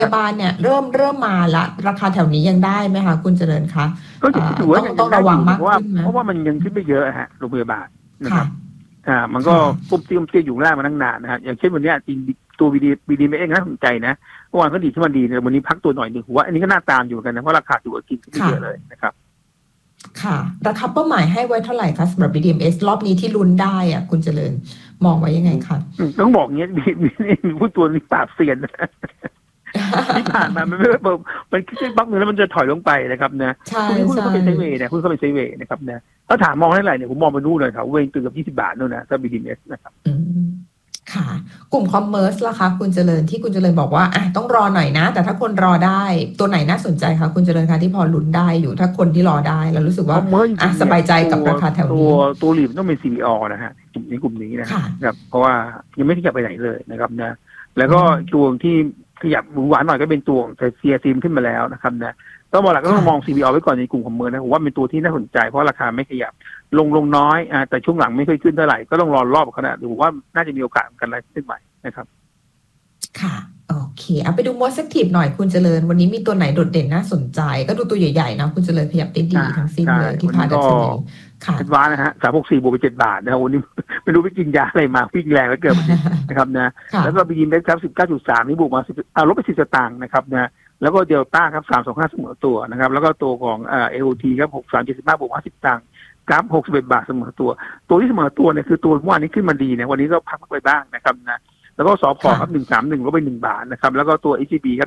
ยาบาลเนี่ยเริ่มมาละราคาแถวนี้ยังได้ไหมคะคุณเจริญคะก็ถือว่าต้องระวังมากขึ้นไหมเพราะว่ามันยังขึ้นไม่เยอะฮะโรงพยาบาลนะครัค่ะบมันก็กุ้มเตี้ยมเตี้ยอยู่ล่างมาตั้งนานนะฮะอย่างเช่นวันนี้จริงตัวบีดีเองน่าสนใจนะเมื่อวานก็ดีที่มันดีเนี่ยวันนี้พักตัวหน่อยหนึ่งผมว่าอันนี้ก็น่าตามอยู่กันนะเพราะราคาถือว่ากินขึ้นเยอะเลยนะครับค่ะราคาเป้าหมายให้ไว้เท่าไหร่คะสำหรับ BDMs รอบนี้ที่ลุ้นได้อ่ะคุณเจริญมองไว้ยังไงคะต้องบอกเงี้ยมีผู้ตัวนี้ปราบเซียนที่ผ่านมามันไม่มันขึ้นบล็อกนึงแล้วมันจะถอยลงไปนะครับนะคุณเข้าเป็นไซเวย์นะคุณเข้าเป็นไซเวย์นะครับนะถ้าถามมองเท่าไหร่เนี่ยผมมองไปนู่นเลยครับเวงตื่นกับ20 บาทนู่นนะถ้า BDMs นะครับค่ะกลุ่มคอมเมอร์สล่ะคะคุณเจริญที่คุณเจริญบอกว่าต้องรอหน่อยนะแต่ถ้าคนรอได้ตัวไหนน่าสนใจคะคุณเจริญคะที่พอลุ้นได้อยู่ถ้าคนที่รอได้แล้วรู้สึกว่าสบายใจกับราคาแถวนี้ตัวหลีบต้องเป็น CBO นะฮะกลุ่มนี้นะครับเพราะว่ายังไม่ขยับไปไหนเลยนะครับนะแล้วก็ตัวที่ขยับหวานหน่อยก็เป็นตัวแต่เซียซีมขึ้นมาแล้วนะครับนะต้องบอกหลักก็ต้องมอง CBO ไว้ก่อนในกลุ่มคอมเมอร์นะผมว่าเป็นตัวที่น่าสนใจเพราะราคาไม่ขยับลงน้อยแต่ช่วงหลังไม่ค่อยขึ้นเท่าไหร่ก็ต้องรอบเขานะหรือว่าน่าจะมีโอกาสกันอะไรขึ้นใหม่นะครับค่ะโอเคเอาไปดู Most Active หน่อยคุณเจริญวันนี้มีตัวไหนโดดเด่นน่าสนใจก็ดูตัวใหญ่ๆนะคุณเจริญขยับได้ดีทั้งสิ้นเลยที่พาดัชนีค่ะเป็นว้านะฮะ364บวกไป7 บาทนะวันนี้ไม่รู้ไปกินยาอะไรมาวิ่งแรงแล้วเกิดนะครับนะแล้วก็บีอินเด็กซ์ครับ19.3นี่บวกมาลบไป10 สตางค์นะครับนะแล้วก็เดลต้าครับ325เสมอตัวนะครับแล้วก็ตัวของAOT ครับ6375บวกมา10 สตางค์กราฟ61 บาทเสมอตัวที่เสมอตัวเนี่ยคือตัวเมื่อวานนี้ขึ้นมาดีเนี่ยวันนี้ก็พักไปบ้างนะครับนะแล้วก็สพครับ131ลบไป1 บาทนะครับแล้วก็ตัว HCB ครับ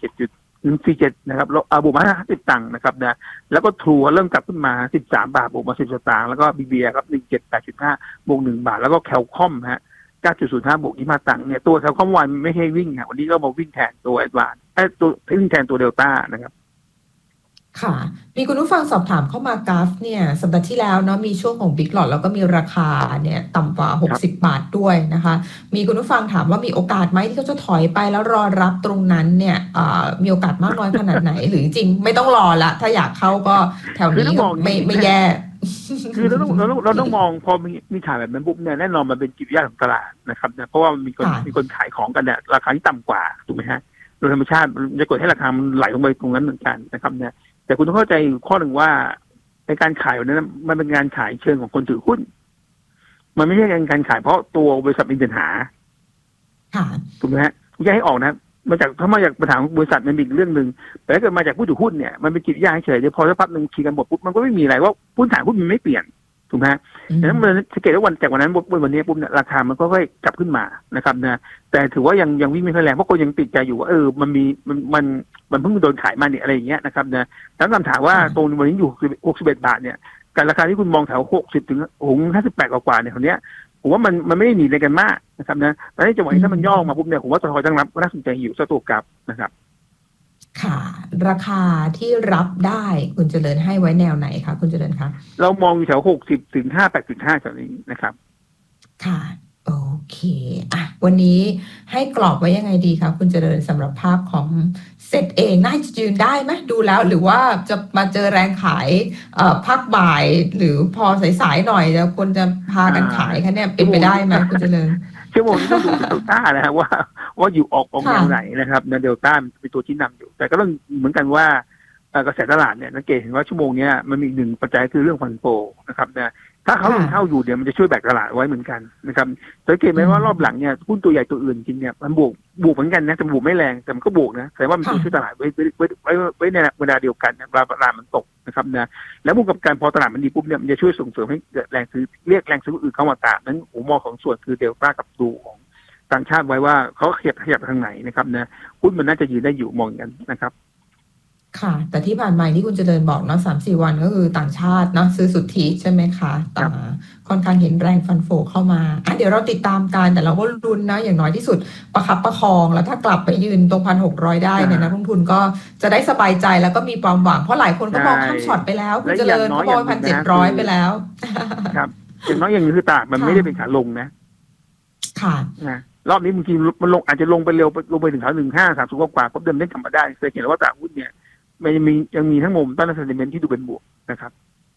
147นะครับบวกมา50 ตังค์นะครับนะแล้วก็ทรูเริ่มกลับขึ้นมา13 บาทบวกมา10 สตางค์แล้วก็ BBA ครับ178.5บวก1 บาทแล้วก็แคลคอมฮะ9.05บวก25 ตังค์เนี่ยตัวแคลคอมวันไม่ให้วิ่งวันนี้ก็มาวิ่งแทนตัวแอดวานซ์ตัววิ่งแทนตัวเดลต้านะครับค่ะมีคุณผู้ฟังสอบถามเข้ามากราฟเนี่ยสัปดาห์ที่แล้วเนาะมีช่วงของบิ๊กหลอดแล้วก็มีราคาเนี่ยต่ำกว่า60 บาทด้วยนะคะมีคุณผู้ฟังถามว่ามีโอกาสไหมที่เขาจะถอยไปแล้วรอรับตรงนั้นเนี่ยมีโอกาสมากน้อยขนาดไหน หรือจริงไม่ต้องรอละถ้าอยากเข้าก็แถวนี้ไม่แย่คือเราต้องมองพอมีข่าวแบบนั้นปุ๊บเนี่ยแน่นอนมันเป็นจิตวิทยาของตลาดนะครับเนี่ยเพราะว่ามีคนขายของกันเนี่ยราคาที่ต่ำกว่าถูกไหมฮะโดยธรรมชาติมันจะกดให้ราคามันไหลลงไปตรงนั้นเหมือนกันนะครับเนี่ยแต่คุณต้องเข้าใจข้อหนึ่งว่าในการขายนั้นมันเป็นงานขายเชิงของคนถือหุ้นมันไม่ใช่การขายเพราะตัวบริษัทมีปัญหาถูกไหมฮะคุณจะให้ออกนะถ้ามาจากปัญหาของบริษัทมันเป็นอีกเรื่องหนึ่งแต่ถ้าเกิดมาจากผู้ถือหุ้นเนี่ยมันเป็นจิตวิทยาเฉยเดี๋ยวพอสักพักหนึ่งขี่กันหมดปุ๊บมันก็ไม่มีอะไรว่าพื้นฐานหุ้นมันไม่เปลี่ยนถูกไหมดังนั้นมันสังเกตว่าจากวันนั้นวันนี้ปุ๊บเนี่ยราคามันก็ค่อยกลับขึ้นมานะครับนะแต่ถือว่ายังวิ่งไม่ค่อยแรงเพราะคนยังติดใจอยู่ว่ามันเพิ่งโดนขายมาเนี่ยอะไรอย่างเงี้ยนะครับนะแล้วคำถามว่าตรงวันนี้อยู่61 บาทเนี่ยการราคาที่คุณมองแถว60ถึง58 กว่าเนี่ยคนเนี้ยผมว่ามันไม่ได้หนีอะไรกันมากนะครับนะแต่ในจังหวะที่ถ้ามันย่อมาปุ๊บเนี่ยผมว่าตัวคอยตั้งรับก็น่าสนใจอยู่สักตัวกลับนะครับค่ะราคาที่รับได้คุณเจริญให้ไว้แนวไหนคะคุณเจริญคะเรามองอยู่แถว60ถึง58.5แถวนี้นะครับค่ะโอเควันนี้ให้กรอบไว้ยังไงดีคะคุณเจริญสำหรับภาพของเซตเองน่าจะยืนได้ไหมดูแล้วหรือว่าจะมาเจอแรงขายภาคบ่ายหรือพอสายๆหน่อยแล้วคนจะพากันขายคะเนี่ยเป็นไปได้ไหมคุณเจริญชั่วโมงนี้ต้องดูเดลต้านะครับว่าอยู่ออกแนวไหนนะครับเดลต้าเป็นตัวที่นำอยู่แต่ก็ต้องเหมือนกันว่ากระแสตลาดเนี่ยสังเกตเห็นว่าชั่วโมงนี้มันมีหนึ่งปัจจัยคือเรื่องฟันโฟนะครับนะถ้าเขาเข้าอยู่เดี๋ยวมันจะช่วยแบกตลาดไว้เหมือนกันนะครับสังเกตไหมว่ารอบหลังเนี่ยหุ้นตัวใหญ่ตัวอื่นจริงเนี่ยมันบวกเหมือนกันนะแต่บวกไม่แรงแต่มันก็บวกนะแต่ว่ามันช่วยตลาดไว้ในเวลาเดียวกันเวลาตลาดมันตกนะครับนะแล้วมุมกับการพอตลาดมันดีปุ๊บเนี่ยมันจะช่วยส่งเสริมให้เกิดแรงซื้อเรียกแรงซื้ออื่นเข้ามาตามนั้นผมมองของส่วนคือเดลต้ากับดูของต่างชาติไว้ว่าเขาขยับทางไหนนะครับนะหุ้นมันน่าจะยืนได้อยู่มองอย่างนั้นนะครับค่ะแต่ที่ผ่านมาที่คุณเจริญบอกเนาะ3-4 วันก็คือต่างชาติเนาะซื้อสุทธิใช่ไหมคะค่อนข้างเห็นแรงฟันโฟเข้ามาเดี๋ยวเราติดตามกันแต่เราก็ลุ้นนะอย่างน้อยที่สุดประคับประคองแล้วถ้ากลับไปยืนตรง1,600ได้เนี่ยนักลงทุนก็จะได้สบายใจแล้วก็มีความหวังเพราะหลายคนก็มองข้ามช็อตไปแล้วคุณเจริญก็มอง1,700ไปแล้วครับอย่างน้อยอย่างนี้คือตลาดมันไม่ได้เป็นขาลงนะค่ะนะรอบนี้บางทีมันลงอาจจะลงไปเร็วลงไปถึงแถว1530กว่าเพราะเดิมได้กลับมาได้เคยเห็นว่าตลาดหุ้นเนี่ยมันยังมีทั้งมุมต้านและเซนติเมนต์ที่ดูเป็นบวกนะครับ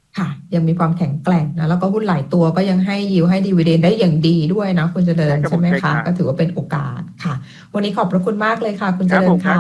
ค่ะยังมีความแข็งแกร่งนะแล้วก็หุ้นหลายตัวก็ยังให้ยิวให้ดีเวเดนได้อย่างดีด้วยนะคุณเจริญใช่ไหมคะก็ถือว่าเป็นโอกาสค่ะวันนี้ขอบพระคุณมากเลยค่ะคุณเจริญค่ะ